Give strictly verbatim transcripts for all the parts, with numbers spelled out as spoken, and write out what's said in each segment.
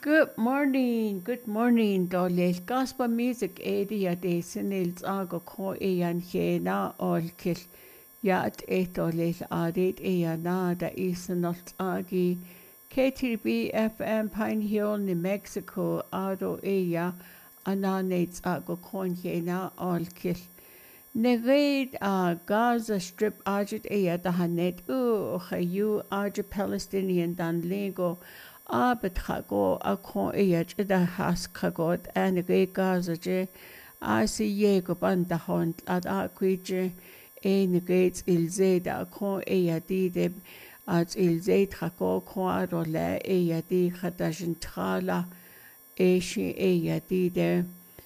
Good morning, good morning, Dolly. Gospel music area de sinils ago ko ean hena olkil. Yat et Dolly adit eana da isanot agi. K T B F M Pine Hill, New Mexico, ado ea ananates ago kon hena olkil. Negate a Gaza Strip agit ea da hanet u hayu agit Palestinian dan lego. A betchago a kon each da has kagot and a Gaza je a si yego banda hond at a quije ein gates il zeda kon ea dide at il zed hako kon role ea di hatajin trala eshi ea dide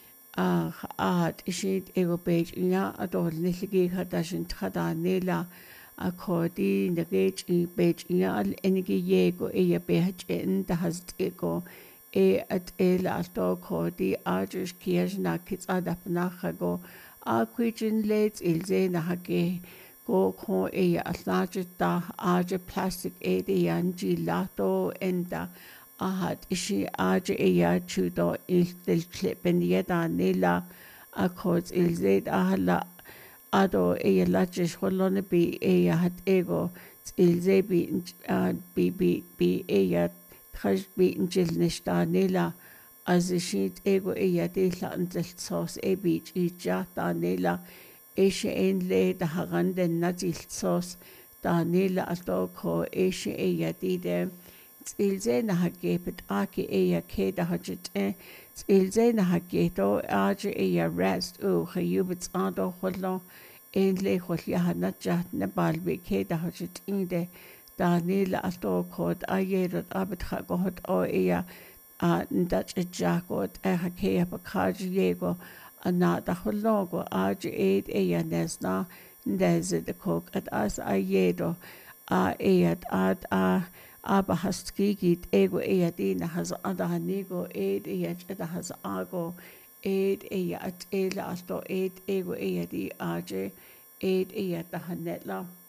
a at ishit ego page ina adol nilgi hatajin trada nela a codi the gate in page al enigi yego e page in the has ego e at el alto codi arjus kies na kits adap nachago a quijin late ilze na hage go ko e aslaje da arje plastic e de yanji lato enda a hat ishi arje e ya chudo il del clip in yeda nila a cods ilze ahla ado ea laches holone bi ea hat ego ilze bi bi bi bi ea trash bi injil nishta nela az shit ego ea de lantel sos e bi ja da nela eshe en le da harande natil sos da nela ato ko eshe ea dide ilze na hagebet aki ea ke da hajet e ilze na hageto aje ea rest o hayubet ado hollo en le khol hana chat na balbe ke da hajit inde da nila ato kod ayerot abet khagot o ea a ndach jakot e hake pa khaj yego ana da khologo aj ed ea nesna ndeze de kok at as ayedo a ea at a aber hast gigit ego ea dina has ada hanigo ed ea da has ago ed ea at ela asto ed ego ea di aje ed ea da hanetla